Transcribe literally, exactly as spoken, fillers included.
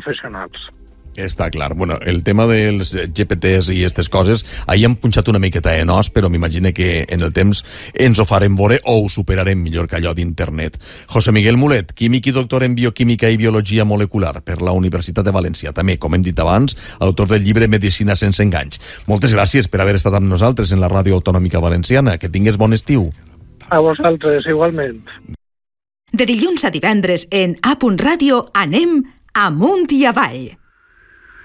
professionals. Està clar. Bueno, el tema dels G P Ts i aquestes coses, ahir hem punxat una miqueta de nos, però m'imagino que en el temps ens ho farem veure o ho superarem millor que allò d'internet. José Miguel Mulet, químic i doctor en bioquímica i biologia molecular per la Universitat de València. També, com hem dit abans, autor del llibre Medicina sense enganys. Moltes gràcies per haver estat amb nosaltres en la Ràdio Autonòmica Valenciana. Que tingues bon estiu. A vosaltres, igualment. De dilluns a divendres en A. Ràdio anem amunt i avall.